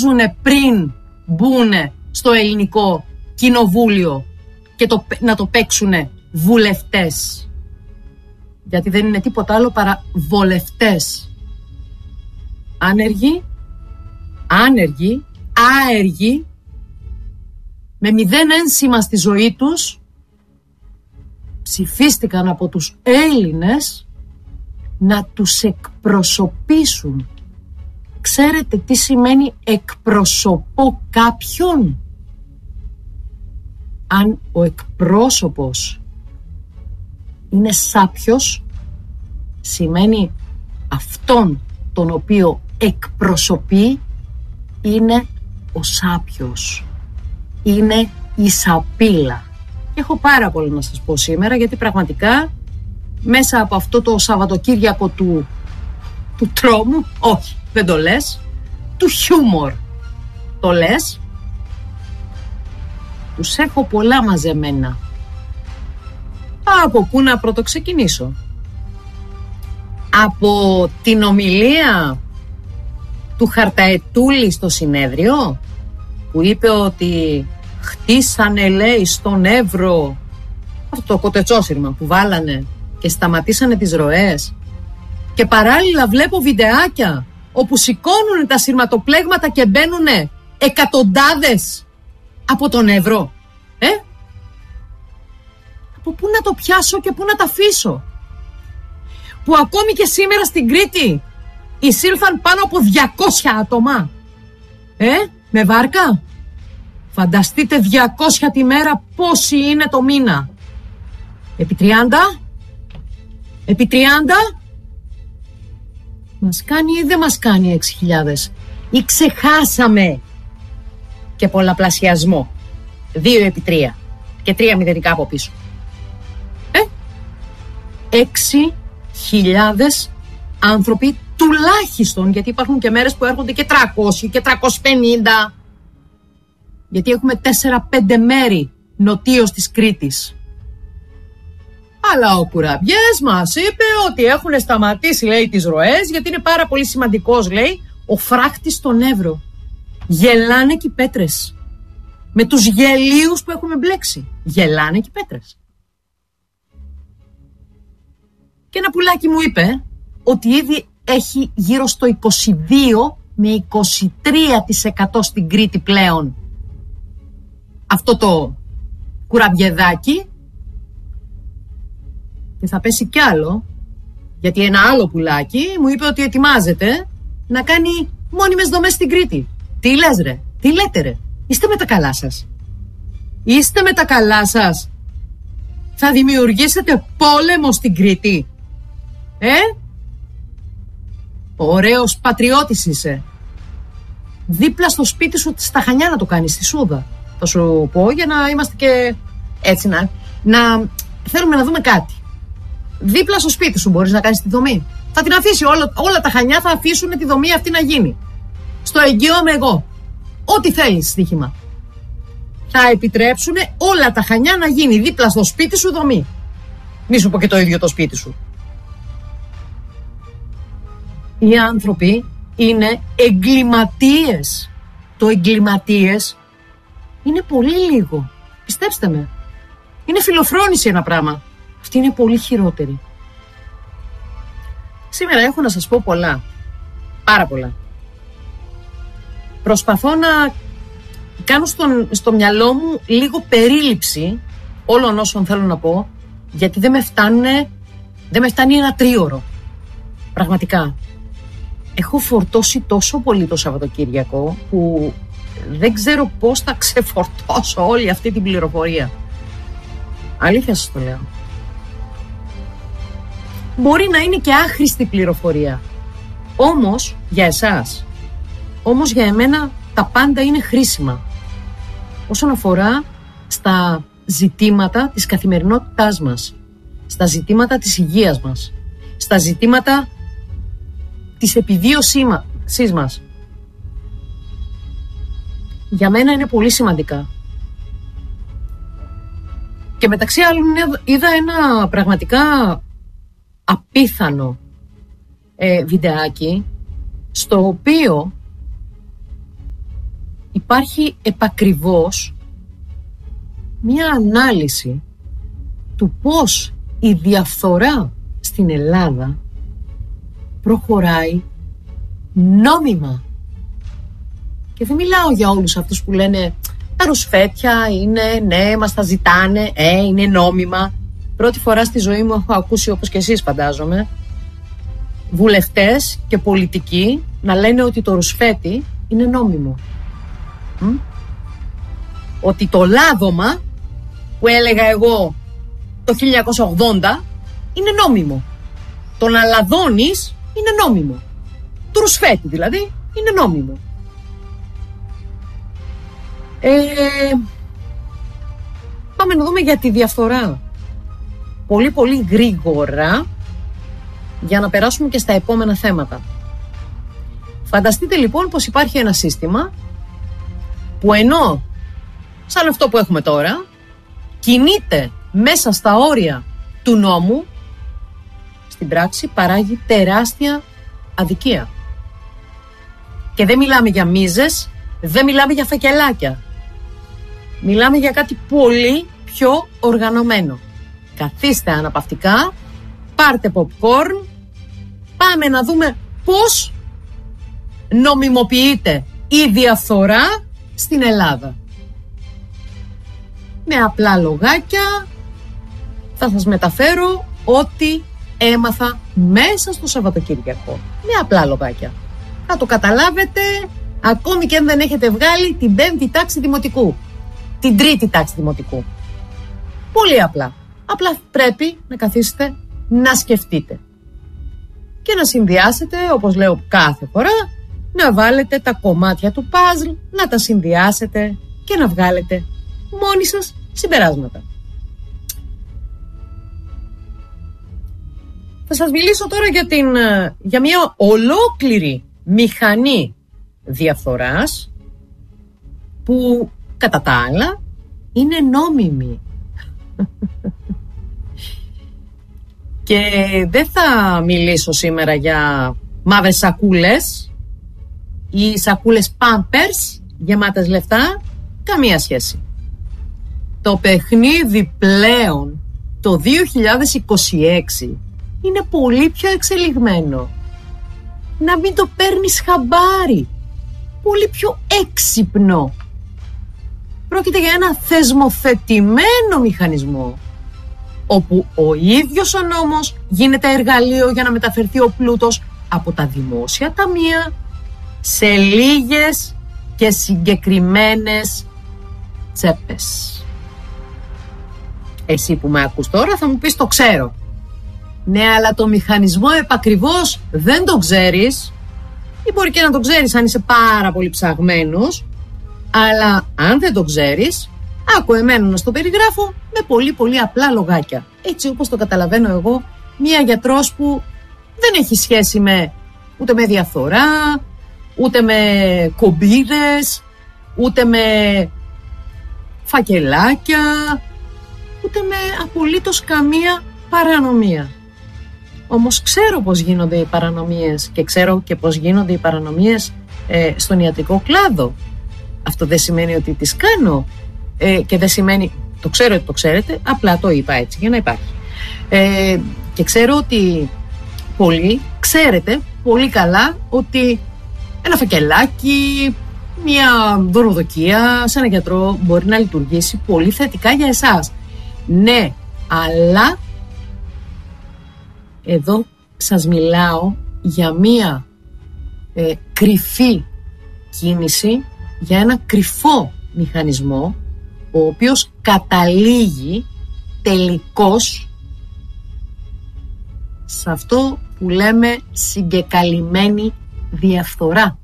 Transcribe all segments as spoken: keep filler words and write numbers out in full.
ψηφίζουν πριν μπουνε στο ελληνικό κοινοβούλιο και το, να το παίξουνε βουλευτές. Γιατί δεν είναι τίποτα άλλο παρά βολευτές. Άνεργοι, άνεργοι, άεργοι, με μηδέν ένσημα στη ζωή τους, ψηφίστηκαν από τους Έλληνες να τους εκπροσωπήσουν. Ξέρετε τι σημαίνει εκπροσωπώ κάποιον? Αν ο εκπρόσωπος είναι σάπιος, σημαίνει αυτόν τον οποίο εκπροσωπεί είναι ο σάπιος. Είναι η σαπίλα. Έχω πάρα πολύ να σας πω σήμερα, γιατί πραγματικά μέσα από αυτό το Σαββατοκύριακο του, του τρόμου, όχι δεν το λες, του χιούμορ το λες, τους έχω πολλά μαζεμένα. Από πού να πρωτοξεκινήσω? Από την ομιλία του Χαρταετούλη στο συνέδριο, που είπε ότι χτίσανε, λέει, στον Εύρο αυτό το κοτετσόσυρμα που βάλανε και σταματήσανε τις ροές, και παράλληλα βλέπω βιντεάκια όπου σηκώνουν τα σειρματοπλέγματα και μπαίνουνε εκατοντάδες από τον Εύρο. Ε? Από πού να το πιάσω και πού να τα αφήσω? Που ακόμη και σήμερα στην Κρήτη εισήλθαν πάνω από διακόσια άτομα. Ε? Με βάρκα. Φανταστείτε διακόσια τη μέρα πόσοι είναι το μήνα. Επί τριάντα. Επί τριάντα. Μας κάνει ή δεν μας κάνει έξι χιλιάδες? Ή ξεχάσαμε και πολλαπλασιασμό? Δύο επί τρία. Και τρία μηδενικά από πίσω. Ε? Έξι χιλιάδες άνθρωποι τουλάχιστον, γιατί υπάρχουν και μέρες που έρχονται και τριακόσια και τριακόσια πενήντα. Γιατί έχουμε τέσσερα πέντε μέρη νοτίως της Κρήτης. Αλλά ο Κουραμπιές μας είπε ότι έχουν σταματήσει, λέει, τις ροές, γιατί είναι πάρα πολύ σημαντικός, λέει, ο φράχτης στον Εύρο. Γελάνε και οι πέτρες. Με τους γελίους που έχουμε μπλέξει. Γελάνε και οι πέτρες. Και ένα πουλάκι μου είπε ότι ήδη έχει γύρω στο είκοσι δύο με είκοσι τρία τοις εκατό στην Κρήτη πλέον αυτό το κουραμπιεδάκι, και θα πέσει κι άλλο, γιατί ένα άλλο πουλάκι μου είπε ότι ετοιμάζεται να κάνει μόνιμες δομές στην Κρήτη. Τι λες ρε, τι λέτε ρε, είστε με τα καλά σας? Είστε με τα καλά σας? Θα δημιουργήσετε πόλεμο στην Κρήτη? Ε? Ωραίος πατριώτης είσαι. Δίπλα στο σπίτι σου στα Χανιά να το κάνεις, στη Σούδα. Θα σου πω για να είμαστε και έτσι, να, να θέλουμε να δούμε κάτι. Δίπλα στο σπίτι σου μπορείς να κάνεις τη δομή. Θα την αφήσει όλα, όλα τα Χανιά θα αφήσουν τη δομή αυτή να γίνει. Στο εγγύομαι εγώ. Ό,τι θέλεις στοίχημα. Θα επιτρέψουν όλα τα Χανιά να γίνει δίπλα στο σπίτι σου δομή. Μη σου πω και το ίδιο το σπίτι σου. Οι άνθρωποι είναι εγκληματίες. Το εγκληματίες είναι πολύ λίγο. Πιστέψτε με. Είναι φιλοφρόνηση ένα πράγμα. Αυτή είναι πολύ χειρότερη. Σήμερα έχω να σας πω πολλά. Πάρα πολλά. Προσπαθώ να κάνω στον, στο μυαλό μου λίγο περίληψη όλων όσων θέλω να πω, γιατί δεν με φτάνουνε, δεν με φτάνει ένα τρίωρο. Πραγματικά. Έχω φορτώσει τόσο πολύ το Σαββατοκύριακο που δεν ξέρω πώς θα ξεφορτώσω όλη αυτή την πληροφορία. Αλήθεια σας το λέω. Μπορεί να είναι και άχρηστη πληροφορία. Όμως για εσάς, όμως για εμένα τα πάντα είναι χρήσιμα. Όσον αφορά στα ζητήματα της καθημερινότητάς μας, στα ζητήματα της υγείας μας, στα ζητήματα της επιβίωσής μας. Για μένα είναι πολύ σημαντικά. Και μεταξύ άλλων είδα ένα πραγματικά απίθανο ε, βιντεάκι, στο οποίο υπάρχει επακριβώς μια ανάλυση του πώς η διαφθορά στην Ελλάδα προχωράει νόμιμα. Και δεν μιλάω για όλους αυτούς που λένε τα ρουσφέτια είναι, ναι, μας τα ζητάνε, ε, είναι νόμιμα. Πρώτη φορά στη ζωή μου έχω ακούσει, όπως και εσείς φαντάζομαι, βουλευτές και πολιτικοί να λένε ότι το ρουσφέτι είναι νόμιμο. Μ? Ότι το λάδωμα που έλεγα εγώ το χίλια εννιακόσια ογδόντα είναι νόμιμο. Το να λαδώνεις είναι νόμιμο. Το ρουσφέτι δηλαδή είναι νόμιμο. Ε, πάμε να δούμε για τη διαφθορά. Πολύ πολύ γρήγορα, για να περάσουμε και στα επόμενα θέματα. Φανταστείτε λοιπόν πως υπάρχει ένα σύστημα που ενώ σαν αυτό που έχουμε τώρα κινείται μέσα στα όρια του νόμου, στην πράξη παράγει τεράστια αδικία. Και δεν μιλάμε για μίζες, δεν μιλάμε για φακελάκια. Μιλάμε για κάτι πολύ πιο οργανωμένο. Καθίστε αναπαυτικά, πάρτε popcorn, πάμε να δούμε πώς νομιμοποιείται η διαφθορά στην Ελλάδα. Με απλά λογάκια θα σας μεταφέρω ό,τι έμαθα μέσα στο Σαββατοκύριακο. Με απλά λογάκια. Θα το καταλάβετε ακόμη και αν δεν έχετε βγάλει την πέμπτη τάξη δημοτικού, την τρίτη τάξη δημοτικού. Πολύ απλά. Απλά πρέπει να καθίσετε να σκεφτείτε και να συνδυάσετε, όπως λέω κάθε φορά, να βάλετε τα κομμάτια του παζλ, να τα συνδυάσετε και να βγάλετε μόνοι σας συμπεράσματα. Θα σας μιλήσω τώρα για, την, για μια ολόκληρη μηχανή διαφθοράς που κατά τα άλλα είναι νόμιμη. Και δεν θα μιλήσω σήμερα για μαύρες σακούλες ή σακούλες Pampers γεμάτες λεφτά, καμία σχέση. Το παιχνίδι πλέον το δύο χιλιάδες είκοσι έξι είναι πολύ πιο εξελιγμένο. Να μην το παίρνεις χαμπάρι. Πολύ πιο έξυπνο. Πρόκειται για ένα θεσμοθετημένο μηχανισμό, όπου ο ίδιος ο νόμος γίνεται εργαλείο για να μεταφερθεί ο πλούτος από τα δημόσια ταμεία σε λίγες και συγκεκριμένες τσέπες. Εσύ που με ακούς τώρα θα μου πεις το ξέρω. Ναι, αλλά το μηχανισμό επακριβώς δεν το ξέρεις, ή μπορεί και να το ξέρεις αν είσαι πάρα πολύ ψαγμένος, αλλά αν δεν το ξέρεις, άκου εμένα να στο περιγράφω με πολύ πολύ απλά λογάκια. Έτσι όπως το καταλαβαίνω εγώ, μία γιατρός που δεν έχει σχέση με ούτε με διαφθορά, ούτε με κομπίδες, ούτε με φακελάκια, ούτε με απολύτως καμία παρανομία. Όμως ξέρω πώς γίνονται οι παρανομίες και ξέρω και πώς γίνονται οι παρανομίες ε, στον ιατρικό κλάδο. Αυτό δεν σημαίνει ότι τις κάνω ε, και δεν σημαίνει, το ξέρω ότι το ξέρετε, απλά το είπα έτσι για να υπάρχει. Ε, και ξέρω ότι πολλοί ξέρετε πολύ καλά ότι ένα φακελάκι, μια δωροδοκία σε ένα γιατρό μπορεί να λειτουργήσει πολύ θετικά για εσάς. Ναι, αλλά εδώ σας μιλάω για μία ε, κρυφή κίνηση, για ένα κρυφό μηχανισμό, ο οποίος καταλήγει τελικώς σε αυτό που λέμε συγκεκαλυμμένη διαφθορά.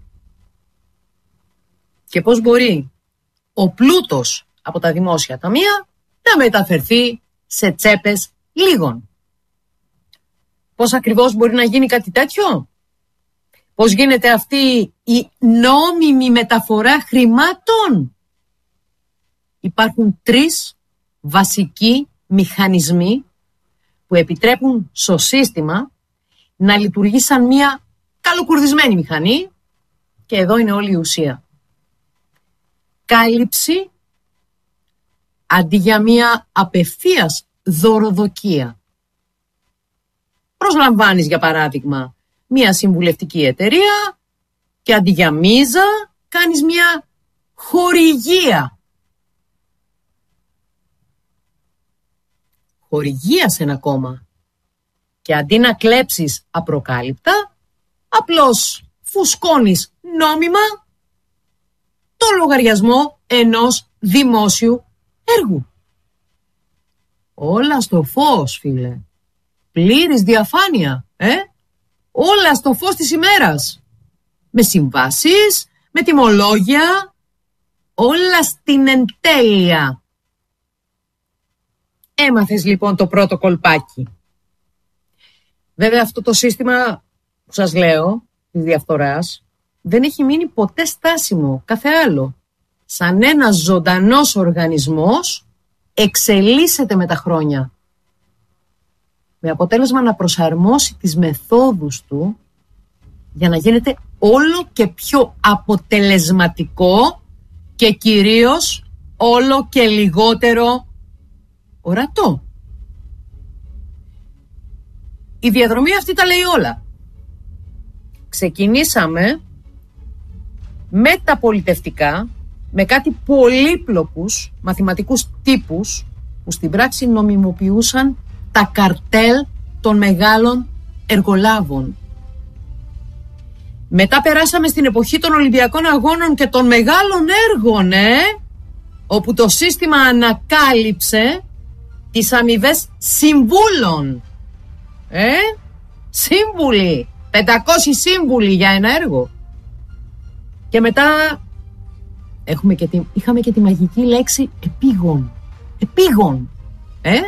Και πώς μπορεί ο πλούτος από τα δημόσια ταμεία να μεταφερθεί σε τσέπες λίγων. Πώς ακριβώς μπορεί να γίνει κάτι τέτοιο? Πώς γίνεται αυτή η νόμιμη μεταφορά χρημάτων? Υπάρχουν τρεις βασικοί μηχανισμοί που επιτρέπουν στο σύστημα να λειτουργεί σαν μια καλοκουρδισμένη μηχανή, και εδώ είναι όλη η ουσία. ανακάλυψη αντί για μια απευθείας δωροδοκία. Προσλαμβάνεις, για παράδειγμα, μια συμβουλευτική εταιρεία και αντί για μίζα κάνεις μια χορηγία. Χορηγία σε ένα κόμμα. Και αντί να κλέψεις απροκάλυπτα, απλώς φουσκώνεις νόμιμα το λογαριασμό ενός δημόσιου έργου. Όλα στο φως, φίλε. Πλήρης διαφάνεια, ε? Όλα στο φως της ημέρας. Με συμβάσεις, με τιμολόγια, όλα στην εντέλεια. Έμαθες λοιπόν το πρώτο κολπάκι. Βέβαια αυτό το σύστημα που σας λέω, της διαφθοράς, δεν έχει μείνει ποτέ στάσιμο, κάθε άλλο. Σαν ένας ζωντανός οργανισμός εξελίσσεται με τα χρόνια. Με αποτέλεσμα να προσαρμόσει τις μεθόδους του για να γίνεται όλο και πιο αποτελεσματικό και κυρίως όλο και λιγότερο ορατό. Η διαδρομή αυτή τα λέει όλα. Ξεκινήσαμε με τα πολιτευτικά, με κάτι πολύπλοκους μαθηματικούς τύπους που στην πράξη νομιμοποιούσαν τα καρτέλ των μεγάλων εργολάβων. Μετά περάσαμε στην εποχή των Ολυμπιακών Αγώνων και των μεγάλων έργων, ε, όπου το σύστημα ανακάλυψε τις αμοιβές συμβούλων. Ε, σύμβουλοι, πεντακόσιοι σύμβουλοι για ένα έργο. Και μετά έχουμε και τη, είχαμε και τη μαγική λέξη επίγον. Επίγον, ε,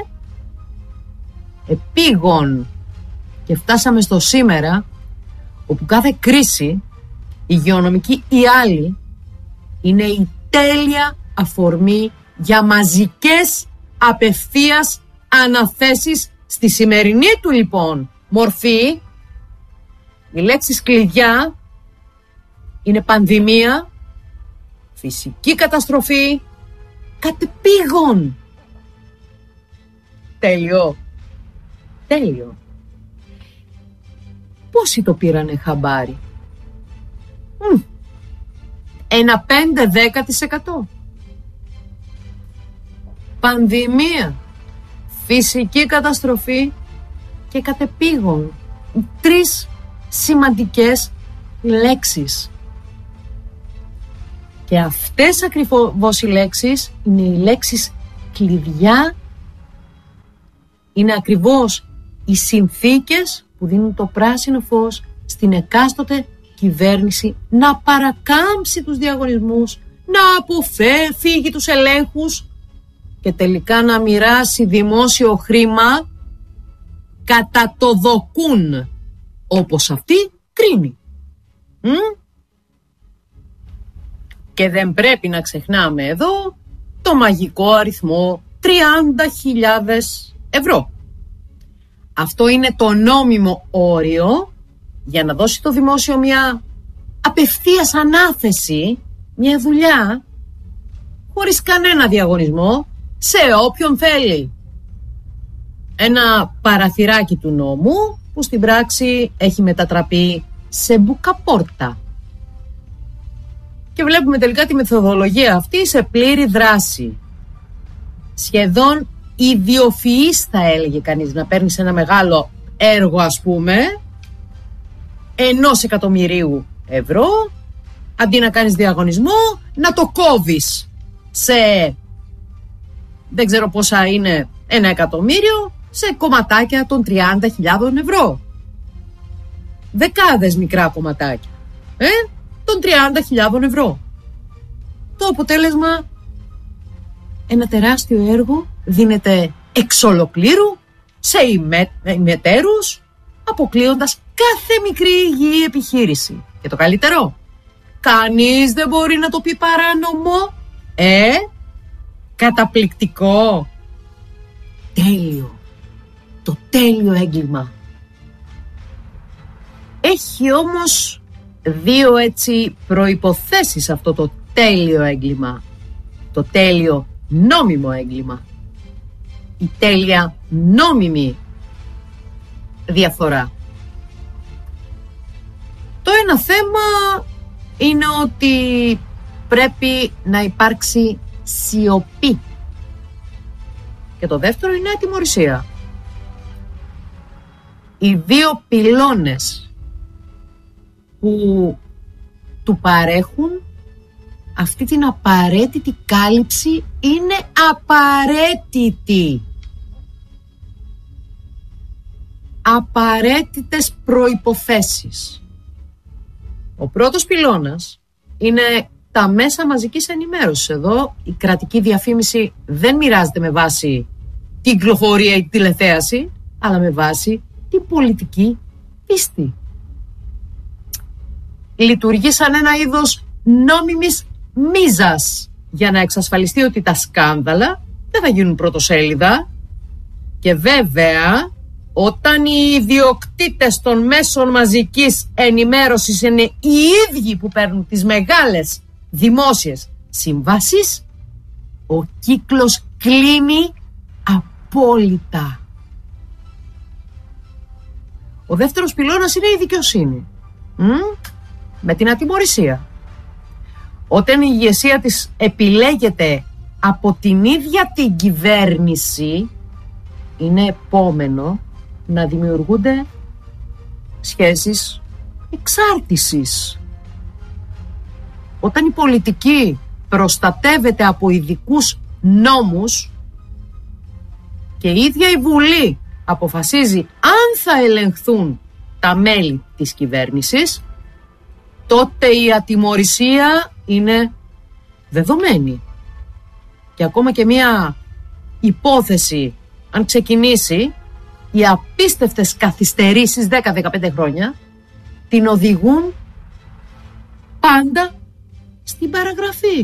επίγον. Και φτάσαμε στο σήμερα, όπου κάθε κρίση, υγειονομική ή άλλη, είναι η τέλεια αφορμή για μαζικές απευθείας αναθέσεις στη σημερινή του λοιπόν μορφή. Οι λέξεις κλειδιά είναι πανδημία, φυσική καταστροφή, κατεπήγον. Τέλειο. Τέλειο. Πόσοι το πήρανε χαμπάρι? Μ, ένα πέντε με δέκα τοις εκατό. Πανδημία, φυσική καταστροφή και κατεπήγον. Τρεις σημαντικές λέξεις. Και αυτές ακριβώς οι λέξεις είναι οι λέξεις κλειδιά. Είναι ακριβώς οι συνθήκες που δίνουν το πράσινο φως στην εκάστοτε κυβέρνηση να παρακάμψει τους διαγωνισμούς, να αποφύγει τους ελέγχους και τελικά να μοιράσει δημόσιο χρήμα κατά το δοκούν, όπως αυτή κρίνει. Μ? Και δεν πρέπει να ξεχνάμε εδώ το μαγικό αριθμό τριάντα χιλιάδες ευρώ. Αυτό είναι το νόμιμο όριο για να δώσει το δημόσιο μια απευθείας ανάθεση, μια δουλειά, χωρίς κανένα διαγωνισμό, σε όποιον θέλει. Ένα παραθυράκι του νόμου που στην πράξη έχει μετατραπεί σε μπουκαπόρτα. Και βλέπουμε τελικά τη μεθοδολογία αυτή σε πλήρη δράση. Σχεδόν ιδιοφυής θα έλεγε κανείς, να παίρνεις ένα μεγάλο έργο, ας πούμε, ενός εκατομμυρίου ευρώ, αντί να κάνεις διαγωνισμό, να το κόβεις σε, δεν ξέρω πόσα είναι, ένα εκατομμύριο, σε κομματάκια των τριάντα χιλιάδων ευρώ. Δεκάδες μικρά κομματάκια, ε, των τριάντα χιλιάδων ευρώ. Το αποτέλεσμα, ένα τεράστιο έργο δίνεται εξ ολοκλήρου σε ημετέρους, αποκλείοντας κάθε μικρή υγιή επιχείρηση. Και το καλύτερο, κανείς δεν μπορεί να το πει παράνομο. Ε, καταπληκτικό. Τέλειο. Το τέλειο έγκλημα. Έχει όμως δύο έτσι προϋποθέσεις αυτό το τέλειο έγκλημα. το τέλειο νόμιμο έγκλημα, η τέλεια νόμιμη διαφθορά. Το ένα θέμα είναι ότι πρέπει να υπάρξει σιωπή. Και το δεύτερο είναι ατιμωρησία. Οι δύο πυλώνες που του παρέχουν αυτή την απαραίτητη κάλυψη είναι απαραίτητη. Απαραίτητες προϋποθέσεις. Ο πρώτος πυλώνας είναι τα μέσα μαζικής ενημέρωσης. Εδώ η κρατική διαφήμιση δεν μοιράζεται με βάση την κυκλοφορία ή την τηλεθέαση, αλλά με βάση την πολιτική πίστη. Λειτουργεί σαν ένα είδος νόμιμης μίζας για να εξασφαλιστεί ότι τα σκάνδαλα δεν θα γίνουν πρωτοσέλιδα. Και βέβαια, όταν οι ιδιοκτήτες των μέσων μαζικής ενημέρωσης είναι οι ίδιοι που παίρνουν τις μεγάλες δημόσιες συμβάσεις, ο κύκλος κλείνει απόλυτα. Ο δεύτερος πυλώνας είναι η δικαιοσύνη. Μ? Με την ατιμωρησία. Όταν η ηγεσία της επιλέγεται από την ίδια την κυβέρνηση, είναι επόμενο να δημιουργούνται σχέσεις εξάρτησης. Όταν η πολιτική προστατεύεται από ειδικούς νόμους και η ίδια η Βουλή αποφασίζει αν θα ελεγχθούν τα μέλη της κυβέρνησης, τότε η ατιμωρησία είναι δεδομένη. Και ακόμα και μια υπόθεση, αν ξεκινήσει, οι απίστευτες καθυστερήσεις δέκα με δεκαπέντε χρόνια την οδηγούν πάντα στην παραγραφή.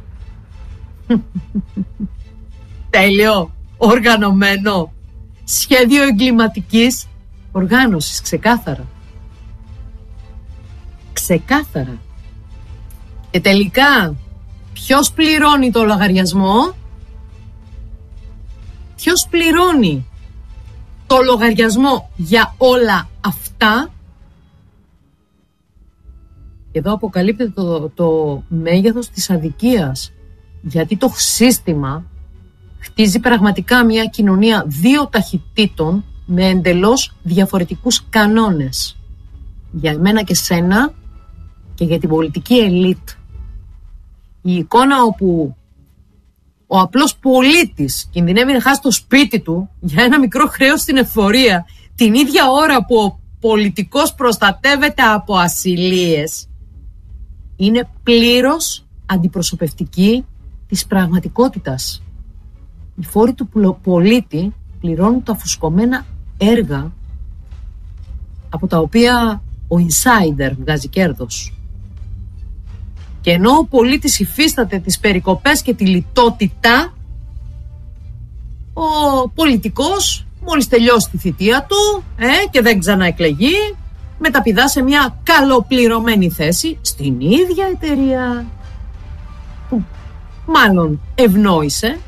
Τέλειο, οργανωμένο, σχέδιο εγκληματικής οργάνωσης, ξεκάθαρα. Ξεκάθαρα. Και τελικά, ποιος πληρώνει το λογαριασμό? Ποιος πληρώνει το λογαριασμό για όλα αυτά? Εδώ αποκαλύπτεται το, το μέγεθος της αδικίας, γιατί το σύστημα χτίζει πραγματικά μια κοινωνία δύο ταχυτήτων με εντελώς διαφορετικούς κανόνες. Για εμένα και σένα και για την πολιτική ελίτ. Η εικόνα όπου ο απλός πολίτης κινδυνεύει να χάσει το σπίτι του για ένα μικρό χρέος στην εφορία την ίδια ώρα που ο πολιτικός προστατεύεται από ασυλίες, είναι πλήρως αντιπροσωπευτική της πραγματικότητας. Οι φόροι του πολίτη πληρώνουν τα φουσκωμένα έργα από τα οποία ο insider βγάζει κέρδος. Και ενώ ο πολίτης υφίσταται τις περικοπές και τη λιτότητα, ο πολιτικός μόλις τελειώσει τη θητεία του ε, και δεν ξαναεκλεγεί, μεταπηδά σε μια καλοπληρωμένη θέση στην ίδια εταιρεία που μάλλον ευνόησε.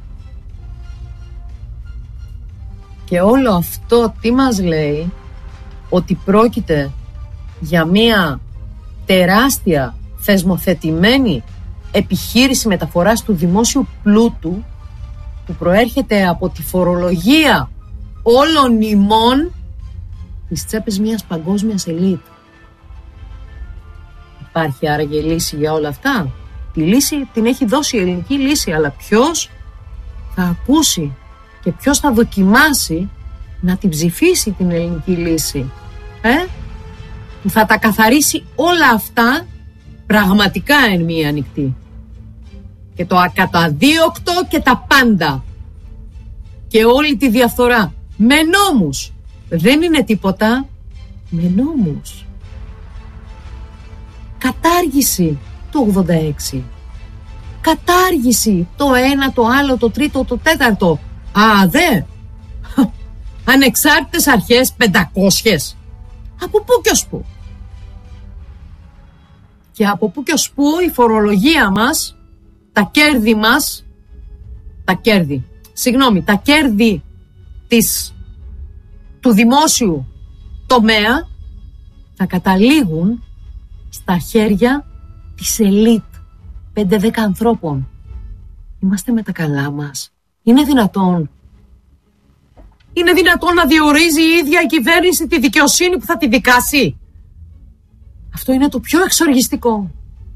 Και όλο αυτό τι μας λέει? Ότι πρόκειται για μια τεράστια θεσμοθετημένη επιχείρηση μεταφοράς του δημόσιου πλούτου που προέρχεται από τη φορολογία όλων ημών στις τσέπες μιας παγκόσμιας ελίτ. Υπάρχει άραγε λύση για όλα αυτά? Τη λύση την έχει δώσει η ελληνική λύση, αλλά ποιος θα ακούσει και ποιος θα δοκιμάσει να την ψηφίσει την ελληνική λύση, ε? που θα τα καθαρίσει όλα αυτά πραγματικά εν μία νυχτή, και το ακαταδίωκτο και τα πάντα και όλη τη διαφθορά με νόμους. Δεν είναι τίποτα, με νόμους. Κατάργηση το ογδόντα έξι, κατάργηση το ένα, το άλλο, το τρίτο, το τέταρτο. Α, δε ανεξάρτητες αρχές πεντακόσιες. Από πού και ως πού? Και από πού και ως πού η φορολογία μας τα κέρδη μας, τα κέρδη, συγγνώμη, τα κέρδη της, του δημόσιου τομέα θα καταλήγουν στα χέρια της ελίτ πέντε δέκα ανθρώπων. Είμαστε με τα καλά μας? Είναι δυνατόν? Είναι δυνατόν να διορίζει η ίδια η κυβέρνηση τη δικαιοσύνη που θα τη δικάσει? Αυτό είναι το πιο εξοργιστικό.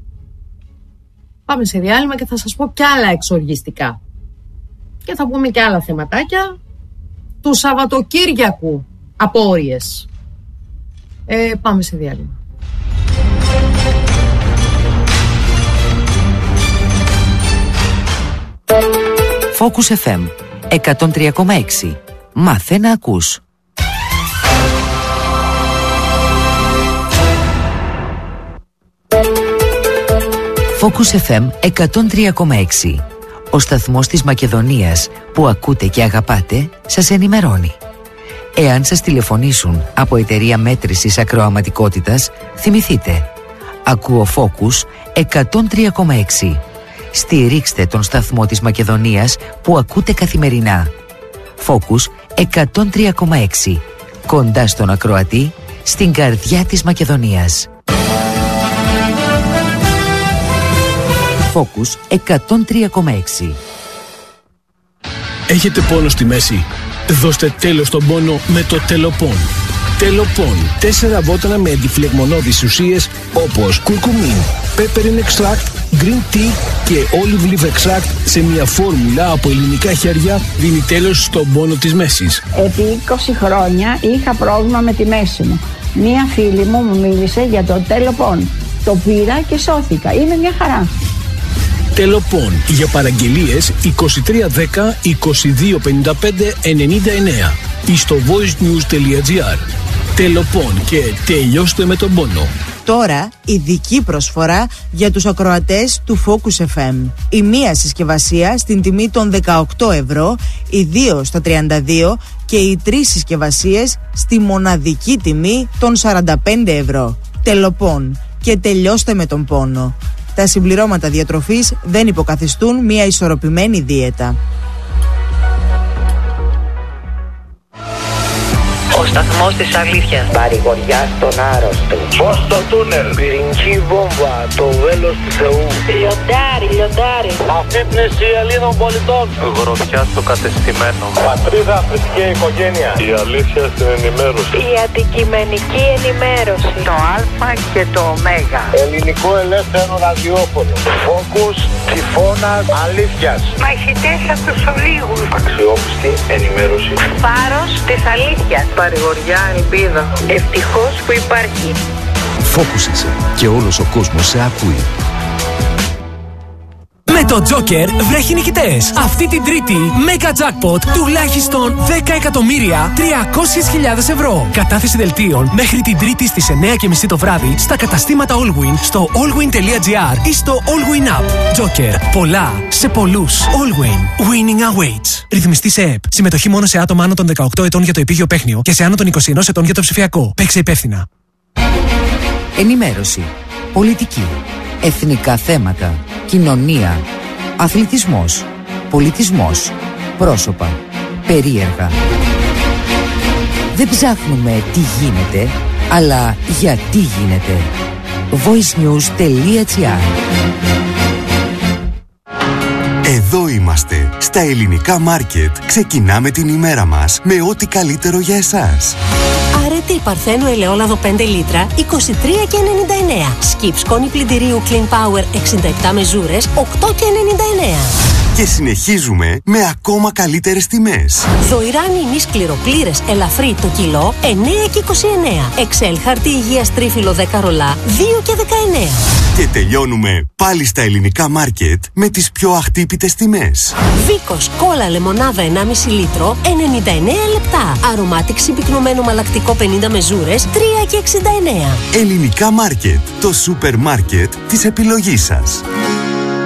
Πάμε σε διάλειμμα και θα σας πω κι άλλα εξοργιστικά. Και θα πούμε κι άλλα θεματάκια του Σαββατοκύριακου, απόρριες. Ε, πάμε σε διάλειμμα. Focus εφ εμ εκατόν τρία κόμμα έξι. Μάθε να ακούς. Focus εφ εμ εκατόν τρία κόμμα έξι. Ο σταθμός της Μακεδονίας που ακούτε και αγαπάτε σας ενημερώνει. Εάν σας τηλεφωνήσουν από εταιρεία μέτρησης ακροαματικότητας, θυμηθείτε. Ακούω Focus εκατόν τρία κόμμα έξι. Στηρίξτε τον σταθμό της Μακεδονίας που ακούτε καθημερινά. Focus εκατόν τρία κόμμα έξι. Κοντά στον ακροατή, στην καρδιά της Μακεδονίας. Focus εκατόν τρία κόμμα έξι. Έχετε πόνο στη μέση? Δώστε τέλος στον πόνο με το Τελοπών. Τελοπών. Τέσσερα βότανα με αντιφλεγμονώδεις ουσίες όπως κουρκουμίν, peppermint extract, green tea και olive leaf extract σε μια φόρμουλα από ελληνικά χέρια δίνει τέλος στον πόνο της μέσης. Επί είκοσι χρόνια είχα πρόβλημα με τη μέση μου. Μία φίλη μου μου μίλησε για το Τελοπών. Το πήρα και σώθηκα. Είναι μια χαρά. Τελοπών. Για παραγγελίες είκοσι τρία δέκα είκοσι δύο πενήντα πέντε ενενήντα εννέα ή στο voicenews.gr. Τελοπών και τελειώστε με τον πόνο. Τώρα ειδική προσφορά για τους ακροατές του Focus εφ εμ. Η μία συσκευασία στην τιμή των δεκαοκτώ ευρώ, οι δύο στα τριάντα δύο και οι τρεις συσκευασίες στη μοναδική τιμή των σαράντα πέντε ευρώ. Τελοπών και τελειώστε με τον πόνο. Τα συμπληρώματα διατροφής δεν υποκαθιστούν μια ισορροπημένη δίαιτα. Ο σταθμός της αλήθειας. Παρηγοριά στον άρρωστο. Φως στο τούνελ. Πυρηνική βόμβα. Το βέλος του Θεού. Λιοντάρι, λιοντάρι. Αφύπνιση Ελλήνων πολιτών. Γροθιά στο κατεστημένο. Πατρίδα, θρησκεία, οικογένεια. Η αλήθεια στην ενημέρωση. Η αντικειμενική ενημέρωση. Το Α και το Ω. Ελληνικό ελεύθερο ραδιόφωνο. Focus, τυφώνας, αλήθειας. Μαχητές από τους ολίγους. Αξιόπιστη ενημέρωση. Φάρος της αλήθειας. Παρηγοριά, ελπίδα. Ευτυχώς που υπάρχει. Focus είσαι και όλος ο κόσμος σε ακούει. Με το Joker βρέχει νικητές. Αυτή την Τρίτη, Mega Jackpot τουλάχιστον δέκα εκατομμύρια τριακόσιες χιλιάδες ευρώ. Κατάθεση δελτίων μέχρι την Τρίτη στις εννιά και μισή το βράδυ στα καταστήματα Allwin, στο allwin.gr ή στο Allwin App. Joker. Πολλά σε πολλούς. Allwin. Winning awaits. Ρυθμιστή σε ΕΠ. Συμμετοχή μόνο σε άτομα άνω των δεκαοκτώ ετών για το επίγειο παίχνιο και σε άνω των είκοσι ένα ετών για το ψηφιακό. Παίξε υπεύθυνα. Ενημέρωση. Πολιτική. Εθνικά θέματα. Κοινωνία. Αθλητισμός. Πολιτισμός. Πρόσωπα. Περίεργα. Δεν ψάχνουμε τι γίνεται, αλλά γιατί γίνεται. voicenews.gr. Εδώ είμαστε. Στα ελληνικά μάρκετ ξεκινάμε την ημέρα μας με ό,τι καλύτερο για εσάς. Αρετή Παρθένου ελαιόλαδο πέντε λίτρα, είκοσι τρία και ενενήντα εννέα. Σκιπ σκόνη πλυντηρίου Clean Power εξήντα επτά μεζούρες, οκτώ και ενενήντα εννέα. Και συνεχίζουμε με ακόμα καλύτερες τιμές. Δοϊράνι ημί σκληροπλήρες ελαφρύ το κιλό, εννέα και είκοσι εννέα. Εξέλ χαρτί υγείας τρίφυλλο δέκα ρολά, δύο και δεκαεννέα. Και τελειώνουμε πάλι στα ελληνικά μάρκετ με τις πιο αχτύπητες τιμές. Βίκος κόλλα λεμονάδα ενάμιση λίτρο, ενενήντα εννέα λεπτά. Αρωμάτικ συμπυκνωμένο μαλακτικό πενήντα μεζούρες, τρία και εξήντα εννέα. Ελληνικά μάρκετ, το σούπερ μάρκετ της επιλογής σας.